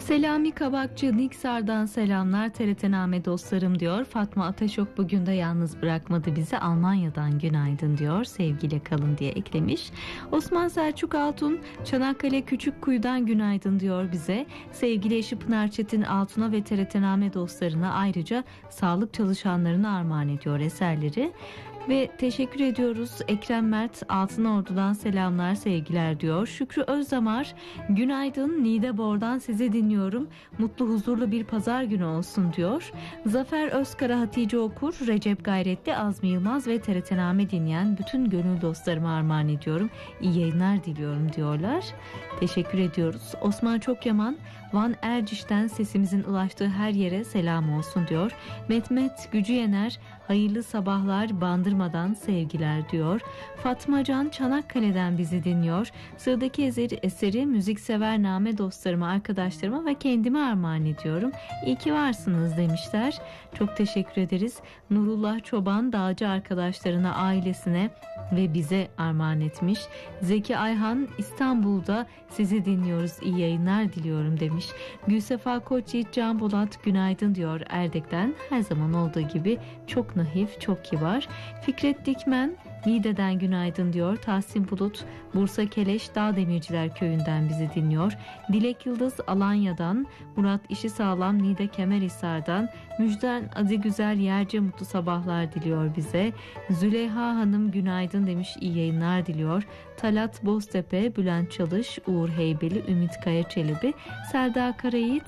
Selami Kabakçı Niksar'dan selamlar TRT-Name dostlarım diyor. Fatma Ataşok bugün de yalnız bırakmadı bizi, Almanya'dan günaydın diyor. Sevgiyle kalın diye eklemiş. Osman Selçuk Altun Çanakkale Küçükkuyu'dan günaydın diyor bize. Sevgili eşi Pınar Çetin Altun'a ve TRT-Name dostlarına, ayrıca sağlık çalışanlarına armağan ediyor eserleri. Ve teşekkür ediyoruz. Ekrem Mert Altınordu'dan selamlar sevgiler diyor. Şükrü Özdamar günaydın, Niğdebor'dan sizi dinliyorum. Mutlu huzurlu bir pazar günü olsun diyor. Zafer Özkara, Hatice Okur, Recep Gayretli, Azmi Yılmaz ve TRT-Name dinleyen bütün gönül dostlarıma armağan ediyorum. İyi yayınlar diliyorum diyorlar. Teşekkür ediyoruz. Osman Çokyaman Van Erciş'ten sesimizin ulaştığı her yere selam olsun diyor. Mehmet Gücüyener hayırlı sabahlar Bandırma'dan sevgiler diyor. Fatma Can Çanakkale'den bizi dinliyor. Sıradaki eseri müziksever Name dostlarıma, arkadaşlarıma ve kendime armağan ediyorum. İyi ki varsınız demişler. Çok teşekkür ederiz. Nurullah Çoban dağcı arkadaşlarına, ailesine ve bize armağan etmiş. Zeki Ayhan İstanbul'da sizi dinliyoruz, iyi yayınlar diliyorum demiş. Gülsefa Koçyiğit Can Bolat günaydın diyor Erdek'ten. Her zaman olduğu gibi çok naif, çok kibar. Fikret Dikmen Niğde'den günaydın diyor. Tahsin Bulut Bursa Keleş Dağdemirciler Köyü'nden bizi dinliyor. Dilek Yıldız Alanya'dan, Murat İşi Sağlam Niğde Kemerhisar'dan, Müjden Adı Güzel Yerce mutlu sabahlar diliyor bize. Züleyha Hanım günaydın demiş, iyi yayınlar diliyor. Talat Boztepe, Bülent Çalış, Uğur Heybeli, Ümit Kaya Çelebi, Selda Karayiğit